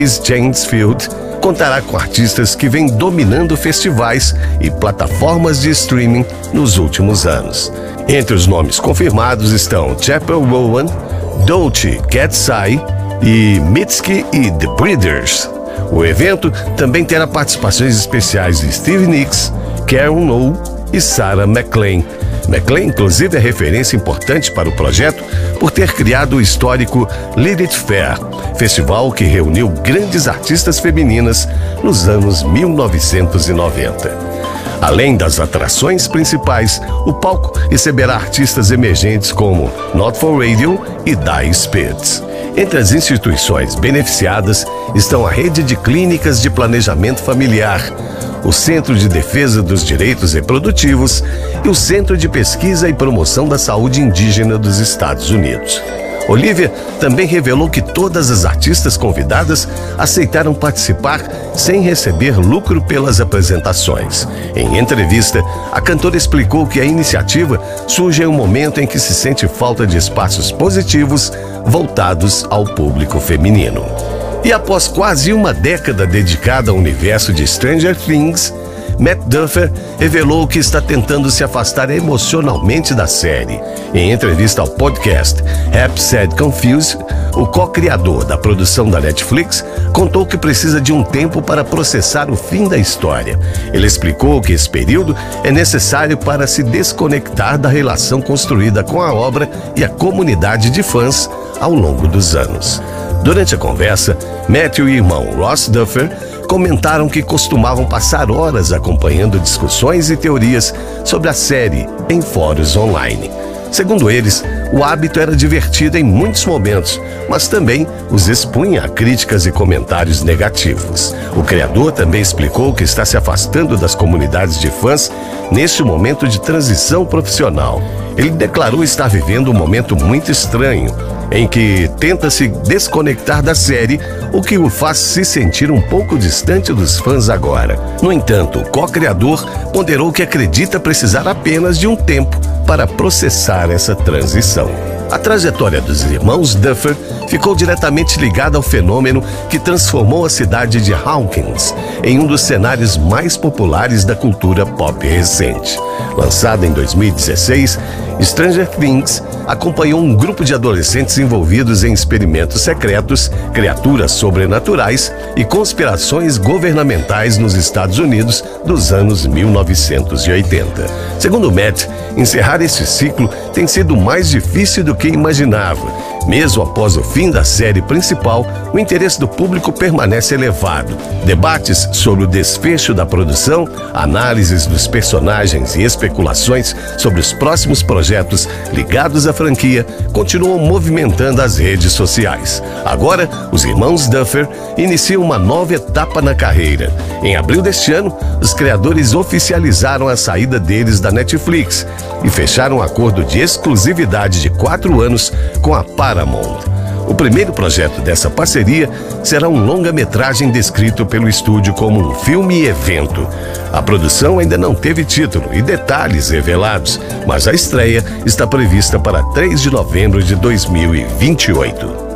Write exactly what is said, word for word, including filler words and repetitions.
James Field contará com artistas que vêm dominando festivais e plataformas de streaming nos últimos anos. Entre os nomes confirmados estão Chappell Rowan, Dolce Gatsby e Mitski e The Breeders. O evento também terá participações especiais de Stevie Nicks, Karen O e Sarah McLachlan. McLachlan, inclusive, é referência importante para o projeto por ter criado o histórico Lilith Fair, festival que reuniu grandes artistas femininas nos anos mil novecentos e noventa. Além das atrações principais, o palco receberá artistas emergentes como Not For Radio e Dire Spirits. Entre as instituições beneficiadas estão a Rede de Clínicas de Planejamento Familiar, o Centro de Defesa dos Direitos Reprodutivos e o Centro de Pesquisa e Promoção da Saúde Indígena dos Estados Unidos. Olivia também revelou que todas as artistas convidadas aceitaram participar sem receber lucro pelas apresentações. Em entrevista, a cantora explicou que a iniciativa surge em um momento em que se sente falta de espaços positivos voltados ao público feminino. E após quase uma década dedicada ao universo de Stranger Things, Matt Duffer revelou que está tentando se afastar emocionalmente da série. Em entrevista ao podcast Happy, Sad, Confused, o co-criador da produção da Netflix contou que precisa de um tempo para processar o fim da história. Ele explicou que esse período é necessário para se desconectar da relação construída com a obra e a comunidade de fãs ao longo dos anos. Durante a conversa, Matthew e o irmão Ross Duffer comentaram que costumavam passar horas acompanhando discussões e teorias sobre a série em fóruns online. Segundo eles, o hábito era divertido em muitos momentos, mas também os expunha a críticas e comentários negativos. O criador também explicou que está se afastando das comunidades de fãs neste momento de transição profissional. Ele declarou estar vivendo um momento muito estranho, em que tenta se desconectar da série, o que o faz se sentir um pouco distante dos fãs agora. No entanto, o co-criador ponderou que acredita precisar apenas de um tempo para processar essa transição. A trajetória dos irmãos Duffer ficou diretamente ligada ao fenômeno que transformou a cidade de Hawkins em um dos cenários mais populares da cultura pop recente. Lançada em dois mil e dezesseis, Stranger Things acompanhou um grupo de adolescentes envolvidos em experimentos secretos, criaturas sobrenaturais e conspirações governamentais nos Estados Unidos dos anos mil novecentos e oitenta. Segundo Matt, encerrar este ciclo tem sido mais difícil do que imaginava. Mesmo após o fim da série principal, o interesse do público permanece elevado. Debates sobre o desfecho da produção, análises dos personagens e especulações sobre os próximos projetos ligados à franquia continuam movimentando as redes sociais. Agora, os irmãos Duffer iniciam uma nova etapa na carreira. Em abril deste ano, os criadores oficializaram a saída deles da Netflix e fecharam um acordo de exclusividade de quatro anos com a Paramount. O primeiro projeto dessa parceria será um longa-metragem descrito pelo estúdio como um filme-evento. A produção ainda não teve título e detalhes revelados, mas a estreia está prevista para três de novembro de dois mil e vinte e oito.